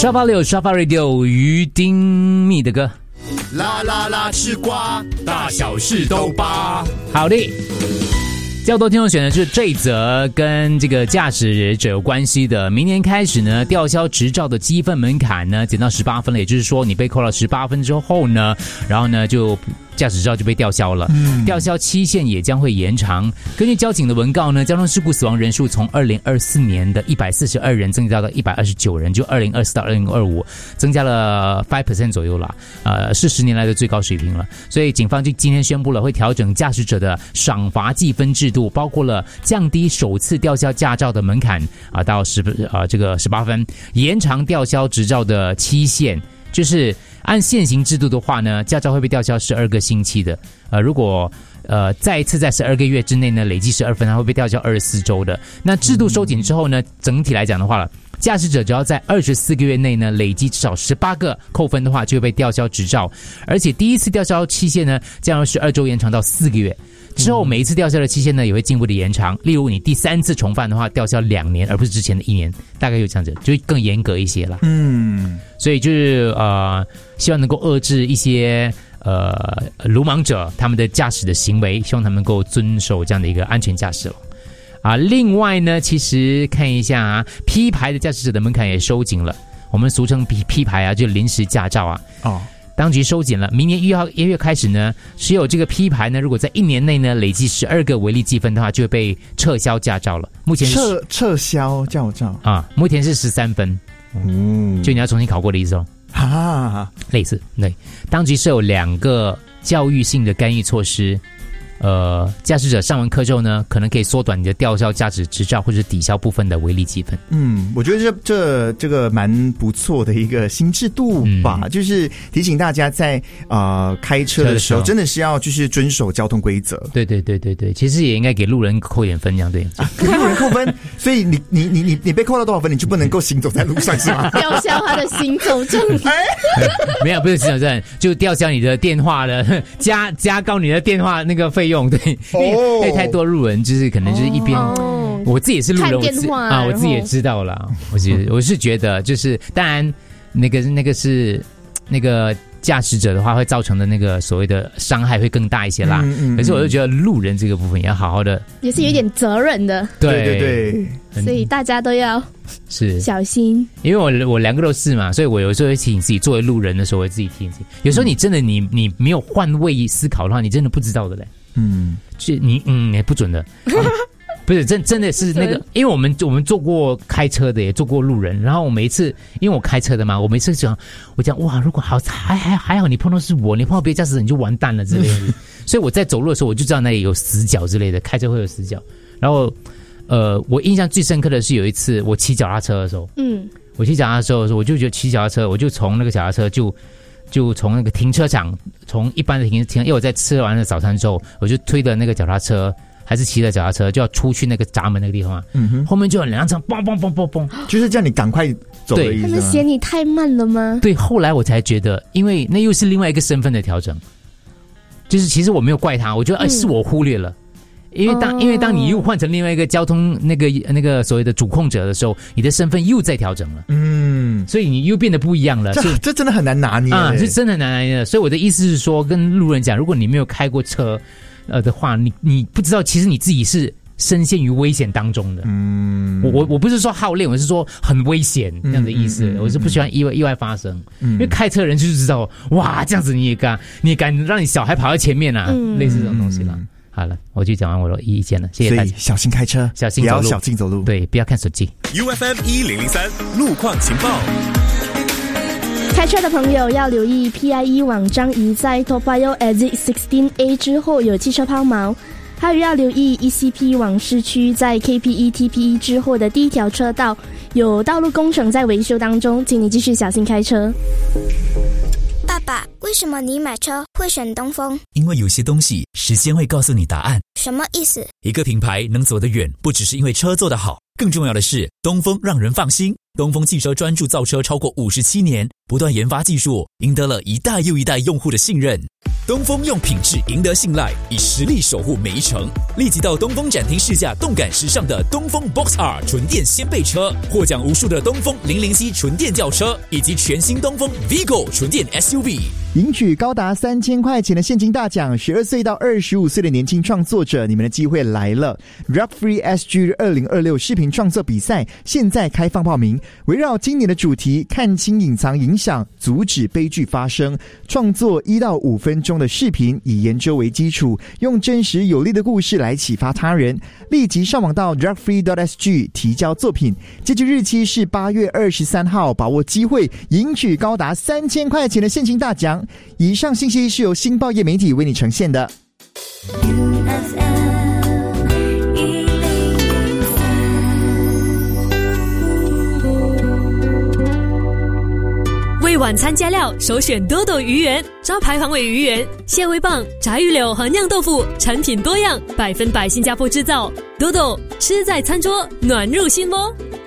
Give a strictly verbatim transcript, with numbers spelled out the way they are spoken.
沙发六沙发 Radio 于丁密的歌， 啦啦啦吃瓜，大小事都扒。 好的。较多听众选的就是这一则跟这个驾驶者有关系的。明年开始呢，吊销执照的积分门槛呢减到十八分了，也就是说你被扣了十八分之后呢，然后呢就驾驶执照就被吊销了。嗯，吊销期限也将会延长。根据交警的文告呢，交通事故死亡人数从二零二四年的一百四十二人增加到一百二十九人，就二零二四到二零二五增加了 百分之五 左右了，呃，是十年来的最高水平了。所以警方就今天宣布了，会调整驾驶者的赏罚计分制度，包括了降低首次吊销驾照的门槛啊到十啊这个十八分，延长吊销执照的期限。就是按现行制度的话呢，驾照会被吊销十二个星期的。呃，如果呃再一次在十二个月之内呢累计十二分，它会被吊销二十四周的。那制度收紧之后呢，整体来讲的话了，驾驶者只要在二十四个月内呢累积至少十八个扣分的话，就会被吊销执照。而且第一次吊销期限呢，将由十二周延长到四个月。之后每一次吊销的期限呢也会进一步的延长，例如你第三次重犯的话，吊销两年，而不是之前的一年，大概就这样子，就更严格一些了。嗯，所以就是呃，希望能够遏制一些呃鲁莽者他们的驾驶的行为，希望他们能够遵守这样的一个安全驾驶了。啊，另外呢，其实看一下啊 ，P 牌的驾驶者的门槛也收紧了，我们俗称 P P 牌啊，就临时驾照啊。哦。当局收紧了，明年一号一月开始呢，持有这个 P 牌呢，如果在一年内呢累计十二个违例记分的话，就会被撤销驾照了。目前是撤撤销驾照啊，目前是十三分，嗯，就你要重新考过的意思哦。啊，类似对，当局设有两个教育性的干预措施。呃，驾驶者上完课之后呢，可能可以缩短你的吊销驾驶执照或者抵消部分的违例积分。 嗯，我觉得这这这个蛮不错的一个新制度吧，嗯、就是提醒大家在啊、呃、开车的时候，真的是要就是遵守交通规则。 对对对对对，其实也应该给路人扣点分，这样对。 啊、给路人扣分，所以你你你你你被扣到多少分，你就不能够行走在路上，是吗？ 吊销他的行走证。 没有，不是行走证，就吊销你的电话的，加加高你的电话那个费用。对，因为、oh. 因为太多路人，就是可能就是一边， oh. 我自己也是路人， 看电话啊，我自己也知道了。我觉得我是觉得，就是当然那个那个是那个驾驶者的话，会造成的那个所谓的伤害会更大一些啦。嗯嗯嗯，可是我就觉得路人这个部分也要好好的， 也是有点责任的。 对对对， 所以大家都要是小心。 因为我我两个都是嘛，所以我有时候会提醒自己，作为路人的时候，我会自己提醒自己。有时候你真的你你没有换位思考的话，你真的不知道的嘞。嗯，就你嗯也不准的，啊、不是真真的是那个，因为我们我们做过开车的，也做过路人，然后我每一次因为我开车的嘛，我每次讲我讲哇，如果好还还还好，你碰到是我，你碰到别的驾驶者你就完蛋了之类的，所以我在走路的时候我就知道那里有死角之类的，开车会有死角。然后呃，我印象最深刻的是有一次我骑脚踏车的时候，嗯，我骑脚踏车的时候，我就觉得骑脚踏车，我就从那个脚踏车就。就从那个停车场，从一般的停停，因为我在吃完了早餐之后，我就推的那个脚踏车，还是骑的脚踏车，就要出去那个闸门那个地方啊。嗯哼，后面就有两辆车，嘣嘣嘣嘣嘣， 就是叫你赶快走的意思。 他们嫌你太慢了吗？ 对，后来我才觉得，因为那又是另外一个身份的调整，就是其实我没有怪他，我觉得哎、嗯、是我忽略了。因为当、哦、因为当你又换成另外一个交通那个那个所谓的主控者的时候，你的身份又在调整了，嗯，所以你又变得不一样了。 这这真的很难拿捏啊，这真的很难拿捏的。所以我的意思是说，跟路人讲，如果你没有开过车，呃的话，你你不知道，其实你自己是深陷于危险当中的。嗯，我我我不是说好练，我是说很危险这样的意思。嗯嗯嗯、我是不喜欢意外意外发生，嗯、因为开车的人就是知道，哇，这样子你也敢，你也敢让你小孩跑到前面啊，嗯、类似这种东西啦。好了，我就讲完我的意见了，谢谢大家。 小心开车， 小心走路， 不要小心走路。 对，不要看手机。 U F M 一零零三路况情报。 开车的朋友要留意 P I E 网张仪在 Toa Payoh Exit 十六 A 之后有汽车抛锚，还有要留意 E C P 往市区在 K P E T P E 之后的第一条车道有道路工程在维修当中，请你继续小心开车。 爸爸，为什么你买车会选东风？ 因为有些东西时间会告诉你答案。 什么意思？ 一个品牌能走得远，不只是因为车做得好，更重要的是东风让人放心。 东风汽车专注造车超过五十七年，不断研发技术，赢得了一代又一代用户的信任。东风用品质赢得信赖，以实力守护每一程。立即到东风展厅试驾动感时尚的东风 Box R 纯电掀背车，获奖无数的东风零零 C 纯电轿车，以及全新东风 Vigo 纯电 S U V。 赢取高达三千块钱的现金大奖，十二岁到二十五岁的年轻创作者，你们的机会来了 ！Drug Free S G 二零二六视频创作比赛现在开放报名，围绕今年的主题“看清隐藏影响，阻止悲剧发生”，创作一到五分钟的视频，以研究为基础，用真实有力的故事来启发他人。立即上网到 drug free dot s g 提交作品，截止日期是八月二十三号，把握机会，赢取高达三千块钱的现金大奖。以上信息是由新报业媒体为你呈现的。 为晚餐加料，首选多多鱼圆，招牌黄尾鱼圆、蟹味棒、炸鱼柳和酿豆腐，产品多样，百分百新加坡制造。多多吃在餐桌，暖入心窝。